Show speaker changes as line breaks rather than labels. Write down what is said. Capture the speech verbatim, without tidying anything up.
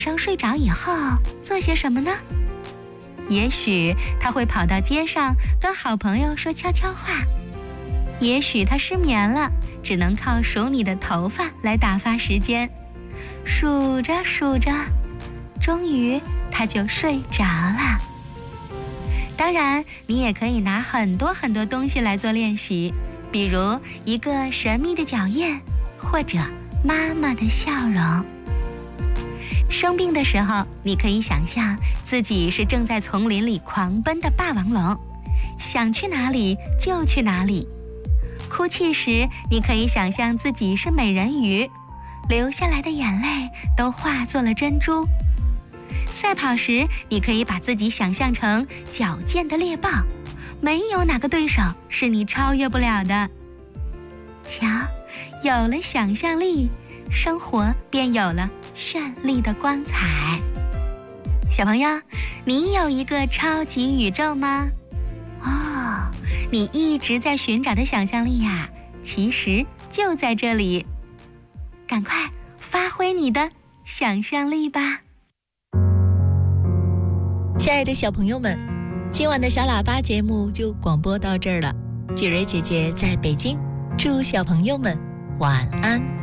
上睡着以后做些什么呢？也许他会跑到街上跟好朋友说悄悄话，也许他失眠了，只能靠数你的头发来打发时间。数着数着，终于他就睡着了。当然，你也可以拿很多很多东西来做练习，比如一个神秘的脚印，或者妈妈的笑容。生病的时候，你可以想象自己是正在丛林里狂奔的霸王龙，想去哪里就去哪里。哭泣时，你可以想象自己是美人鱼，流下来的眼泪都化作了珍珠。赛跑时，你可以把自己想象成矫健的猎豹，没有哪个对手是你超越不了的。瞧，有了想象力，生活便有了绚丽的光彩。小朋友，你有一个超级宇宙吗？哦，你一直在寻找的想象力呀，其实就在这里。赶快发挥你的想象力吧。
亲爱的小朋友们，今晚的小喇叭节目就广播到这儿了。雪蕊姐姐在北京，祝小朋友们晚安。